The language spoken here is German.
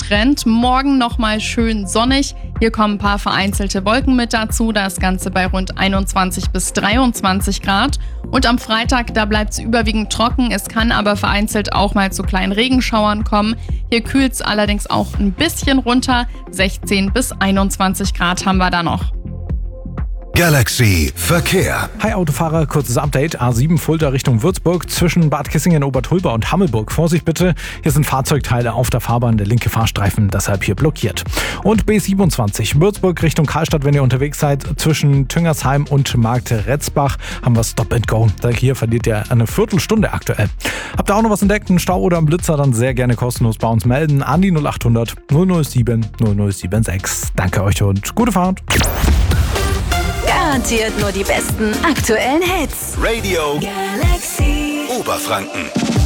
getrennt. Morgen nochmal schön sonnig. Hier kommen ein paar vereinzelte Wolken mit dazu. Das Ganze bei rund 21 bis 23 Grad. Und am Freitag, da bleibt es überwiegend trocken. Es kann aber vereinzelt auch mal zu kleinen Regenschauern kommen. Hier kühlt es allerdings auch ein bisschen runter. 16 bis 21 Grad haben wir da noch. Galaxy Verkehr. Hi Autofahrer, kurzes Update. A7 Fulda Richtung Würzburg zwischen Bad Kissingen, Obertulba und Hammelburg. Vorsicht bitte, hier sind Fahrzeugteile auf der Fahrbahn, der linke Fahrstreifen deshalb hier blockiert. Und B27 Würzburg Richtung Karlstadt, wenn ihr unterwegs seid, zwischen Tüngersheim und Marktretzbach haben wir Stop and Go. Hier verliert ihr eine Viertelstunde aktuell. Habt ihr auch noch was entdeckt, einen Stau oder einen Blitzer, dann sehr gerne kostenlos bei uns melden an die 0800 007 0076. Danke euch und gute Fahrt. Garantiert nur die besten aktuellen Hits. Radio Galaxy Oberfranken.